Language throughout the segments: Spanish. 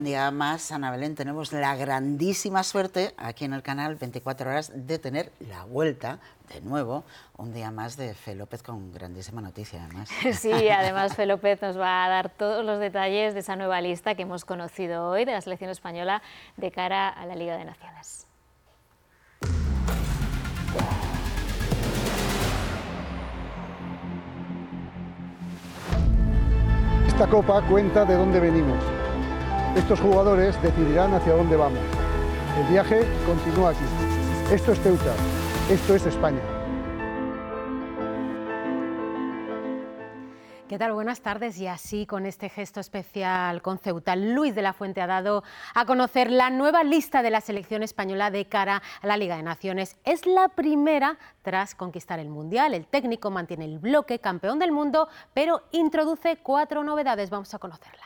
Un día más, Ana Belén, tenemos la grandísima suerte aquí en el canal 24 horas de tener la vuelta, de nuevo, un día más de Fe López con grandísima noticia además. Sí, además Fe López nos va a dar todos los detalles de esa nueva lista que hemos conocido hoy de la selección española de cara a la Liga de Naciones. Esta copa cuenta de dónde venimos. Estos jugadores decidirán hacia dónde vamos. El viaje continúa aquí. Esto es Ceuta. Esto es España. ¿Qué tal? Buenas tardes. Y así, con este gesto especial con Ceuta, Luis de la Fuente ha dado a conocer la nueva lista de la selección española de cara a la Liga de Naciones. Es la primera tras conquistar el Mundial. El técnico mantiene el bloque campeón del mundo, pero introduce 4 novedades. Vamos a conocerlas.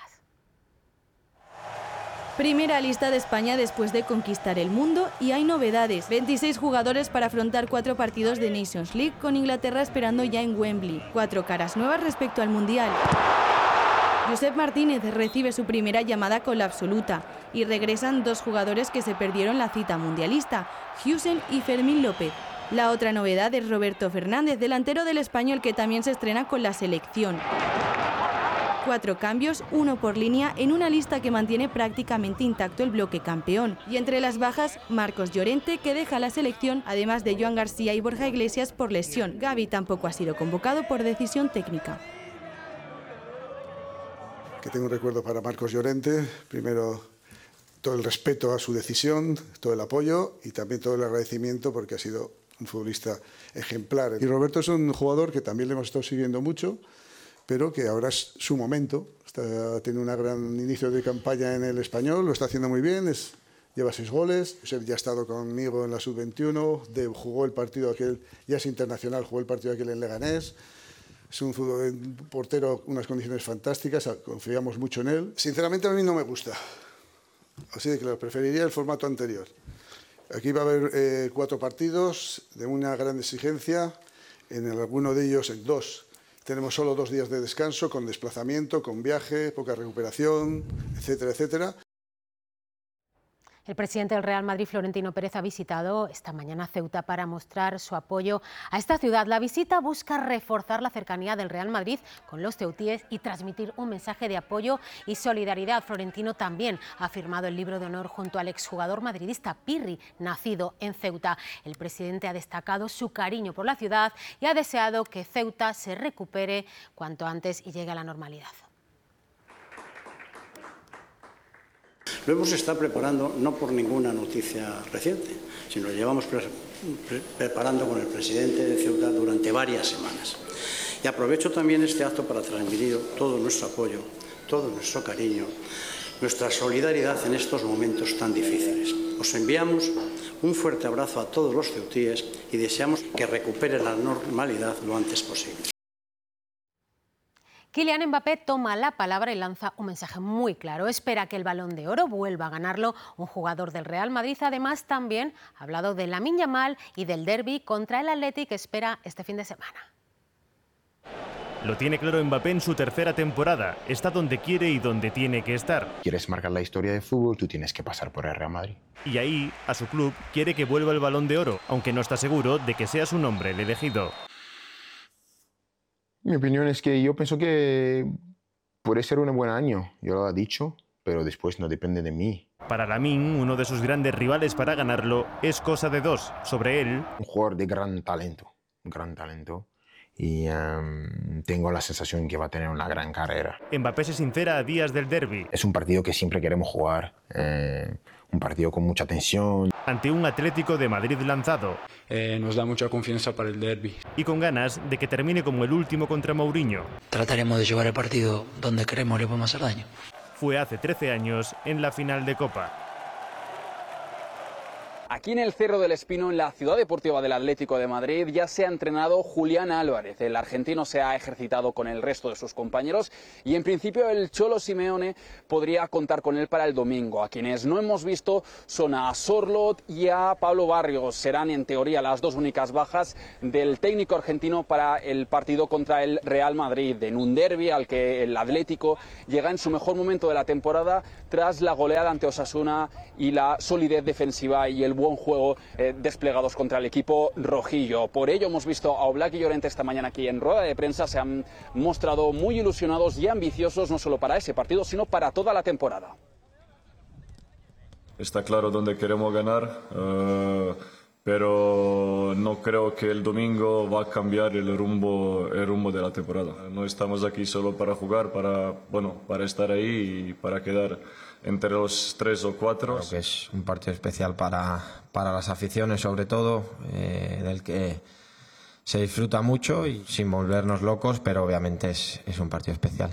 Primera lista de España después de conquistar el mundo y hay novedades. 26 jugadores para afrontar 4 partidos de Nations League, con Inglaterra esperando ya en Wembley. 4 caras nuevas respecto al Mundial. Josep Martínez recibe su primera llamada con la absoluta y regresan 2 jugadores que se perdieron la cita mundialista, Huijsen y Fermín López. La otra novedad es Roberto Fernández, delantero del Español, que también se estrena con la selección. 4 cambios, 1 por línea, en una lista que mantiene prácticamente intacto el bloque campeón. Y entre las bajas, Marcos Llorente, que deja la selección, además de Joan García y Borja Iglesias por lesión. Gavi tampoco ha sido convocado por decisión técnica. Que tengo un recuerdo para Marcos Llorente. Primero, todo el respeto a su decisión, todo el apoyo y también todo el agradecimiento porque ha sido un futbolista ejemplar. Y Roberto es un jugador que también le hemos estado siguiendo mucho, pero que ahora es su momento. Tiene un gran inicio de campaña en el Español, lo está haciendo muy bien, lleva 6 goles. Josep ya ha estado conmigo en la Sub-21, jugó el partido aquel, ya es internacional, jugó el partido aquel en Leganés. Es un portero, unas condiciones fantásticas, confiamos mucho en él. Sinceramente a mí no me gusta, así de claro, preferiría el formato anterior. Aquí va a haber 4 partidos de una gran exigencia, en alguno de ellos, en 2, tenemos solo 2 días de descanso, con desplazamiento, con viaje, poca recuperación, etcétera, etcétera. El presidente del Real Madrid, Florentino Pérez, ha visitado esta mañana Ceuta para mostrar su apoyo a esta ciudad. La visita busca reforzar la cercanía del Real Madrid con los ceutíes y transmitir un mensaje de apoyo y solidaridad. Florentino también ha firmado el libro de honor junto al exjugador madridista Pirri, nacido en Ceuta. El presidente ha destacado su cariño por la ciudad y ha deseado que Ceuta se recupere cuanto antes y llegue a la normalidad. Lo hemos estado preparando no por ninguna noticia reciente, sino lo llevamos preparando con el presidente de Ceuta durante varias semanas. Y aprovecho también este acto para transmitir todo nuestro apoyo, todo nuestro cariño, nuestra solidaridad en estos momentos tan difíciles. Os enviamos un fuerte abrazo a todos los ceutíes y deseamos que recupere la normalidad lo antes posible. Kylian Mbappé toma la palabra y lanza un mensaje muy claro. Espera que el Balón de Oro vuelva a ganarlo un jugador del Real Madrid. Además, también ha hablado de Lamine Yamal y del derbi contra el Athletic que espera este fin de semana. Lo tiene claro Mbappé en su 3ª temporada. Está donde quiere y donde tiene que estar. Quieres marcar la historia de fútbol, tú tienes que pasar por el Real Madrid. Y ahí, a su club, quiere que vuelva el Balón de Oro, aunque no está seguro de que sea su nombre el elegido. Mi opinión es que yo pienso que puede ser un buen año, yo lo he dicho, pero después no depende de mí. Para Lamine, uno de sus grandes rivales para ganarlo, es cosa de 2. Sobre él, Un jugador de gran talento, y tengo la sensación que va a tener una gran carrera. Mbappé se sincera a días del derbi. Es un partido que siempre queremos jugar, un partido con mucha tensión. Ante un Atlético de Madrid lanzado. Nos da mucha confianza para el derbi. Y con ganas de que termine como el último contra Mourinho. Trataremos de llevar el partido donde queremos, le podemos hacer daño. Fue hace 13 años en la final de Copa. Aquí en el Cerro del Espino, en la ciudad deportiva del Atlético de Madrid, ya se ha entrenado Julián Álvarez. El argentino se ha ejercitado con el resto de sus compañeros y en principio el Cholo Simeone podría contar con él para el domingo. A quienes no hemos visto son a Sorloth y a Pablo Barrios. Serán en teoría las dos únicas bajas del técnico argentino para el partido contra el Real Madrid, en un derbi al que el Atlético llega en su mejor momento de la temporada tras la goleada ante Osasuna y la solidez defensiva y el buen juego desplegados contra el equipo rojillo. Por ello hemos visto a Oblak y Llorente esta mañana aquí en rueda de prensa. Se han mostrado muy ilusionados y ambiciosos no solo para ese partido, sino para toda la temporada. Está claro dónde queremos ganar, pero no creo que el domingo va a cambiar el rumbo de la temporada. No estamos aquí solo para jugar, para estar ahí y para quedar entre los 3 o 4. Creo que es un partido especial para las aficiones, sobre todo, del que se disfruta mucho y sin volvernos locos, pero obviamente es un partido especial.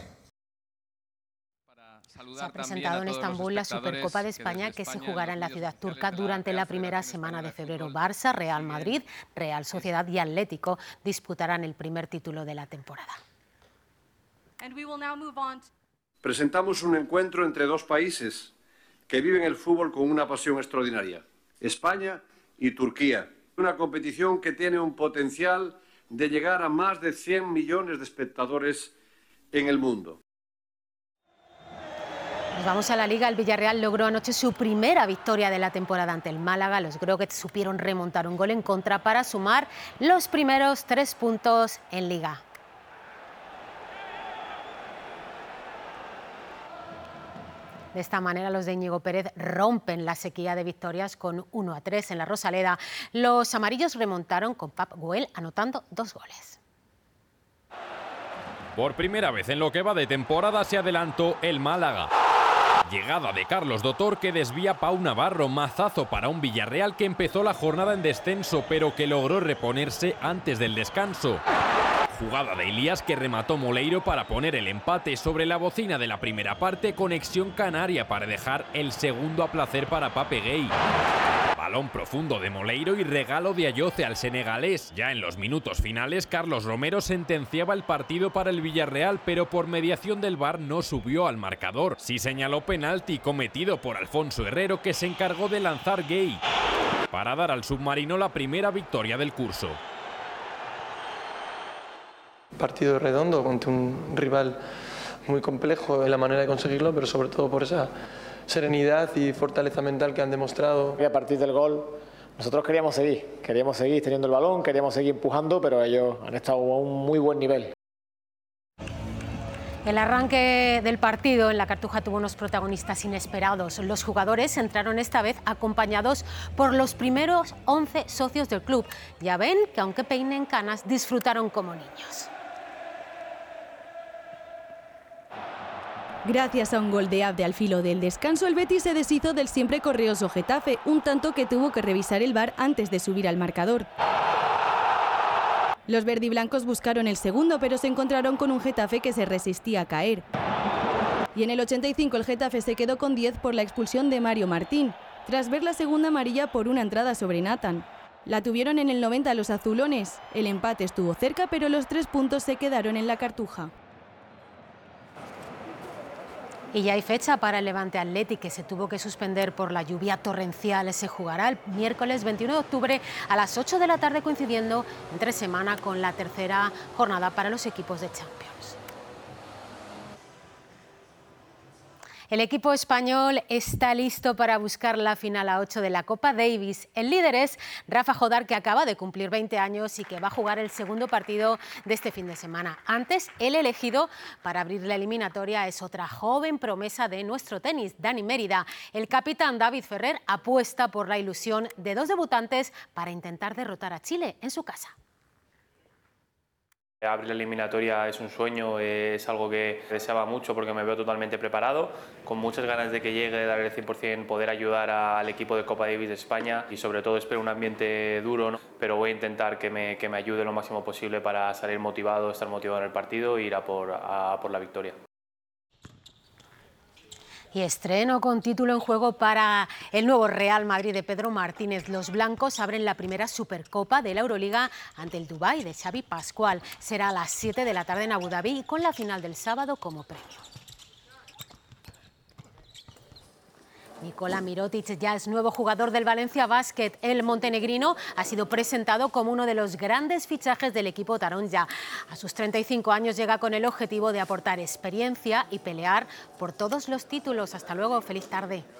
Se ha presentado en Estambul la Supercopa de España que se jugará en la ciudad turca durante la primera semana de febrero. Barça, Real Madrid, Real Sociedad y Atlético disputarán el primer título de la temporada. Presentamos un encuentro entre dos países que viven el fútbol con una pasión extraordinaria, España y Turquía. Una competición que tiene un potencial de llegar a más de 100 millones de espectadores en el mundo. Nos vamos a la Liga. El Villarreal logró anoche su primera victoria de la temporada ante el Málaga. Los Groguets supieron remontar un gol en contra para sumar los primeros 3 puntos en Liga. De esta manera los de Íñigo Pérez rompen la sequía de victorias con 1-3 en la Rosaleda. Los amarillos remontaron con Pap Güell anotando 2 goles. Por primera vez en lo que va de temporada se adelantó el Málaga. Llegada de Carlos Dotor que desvía Pau Navarro, mazazo para un Villarreal que empezó la jornada en descenso pero que logró reponerse antes del descanso. Jugada de Elías que remató Moleiro para poner el empate sobre la bocina de la primera parte, conexión canaria para dejar el segundo a placer para Pape Gueye. Balón profundo de Moleiro y regalo de Ayoce al senegalés. Ya en los minutos finales, Carlos Romero sentenciaba el partido para el Villarreal, pero por mediación del VAR no subió al marcador. Sí señaló penalti cometido por Alfonso Herrero, que se encargó de lanzar Gueye para dar al submarino la primera victoria del curso. Partido redondo contra un rival muy complejo en la manera de conseguirlo, pero sobre todo por esa serenidad y fortaleza mental que han demostrado. A partir del gol nosotros queríamos seguir teniendo el balón, queríamos seguir empujando, pero ellos han estado a un muy buen nivel. El arranque del partido en la Cartuja tuvo unos protagonistas inesperados. Los jugadores entraron esta vez acompañados por los primeros 11 socios del club. Ya ven que aunque peinen canas, disfrutaron como niños. Gracias a un gol de Abde al filo del descanso, el Betis se deshizo del siempre correoso Getafe, un tanto que tuvo que revisar el VAR antes de subir al marcador. Los verdiblancos buscaron el segundo, pero se encontraron con un Getafe que se resistía a caer. Y en el 85 el Getafe se quedó con 10 por la expulsión de Mario Martín, tras ver la segunda amarilla por una entrada sobre Nathan. La tuvieron en el 90 los azulones. El empate estuvo cerca, pero los 3 puntos se quedaron en la Cartuja. Y ya hay fecha para el Levante Athletic, que se tuvo que suspender por la lluvia torrencial. Se jugará el miércoles 21 de octubre a las 8 de la tarde, coincidiendo entre semana con la tercera jornada para los equipos de Champions. El equipo español está listo para buscar la final a 8 de la Copa Davis. El líder es Rafa Jodar, que acaba de cumplir 20 años y que va a jugar el segundo partido de este fin de semana. Antes, el elegido para abrir la eliminatoria es otra joven promesa de nuestro tenis, Dani Mérida. El capitán David Ferrer apuesta por la ilusión de 2 debutantes para intentar derrotar a Chile en su casa. Abrir la eliminatoria es un sueño, es algo que deseaba mucho porque me veo totalmente preparado, con muchas ganas de que llegue, dar el 100%, poder ayudar al equipo de Copa Davis de España y sobre todo espero un ambiente duro, ¿no? Pero voy a intentar que me ayude lo máximo posible para salir motivado, estar motivado en el partido e ir a por la victoria. Y estreno con título en juego para el nuevo Real Madrid de Pedro Martínez. Los blancos abren la primera Supercopa de la Euroliga ante el Dubái de Xavi Pascual. Será a las 7 de la tarde en Abu Dhabi y con la final del sábado como premio. Nikola Mirotic ya es nuevo jugador del Valencia Basket. El montenegrino ha sido presentado como uno de los grandes fichajes del equipo taronja. A sus 35 años llega con el objetivo de aportar experiencia y pelear por todos los títulos. Hasta luego, feliz tarde.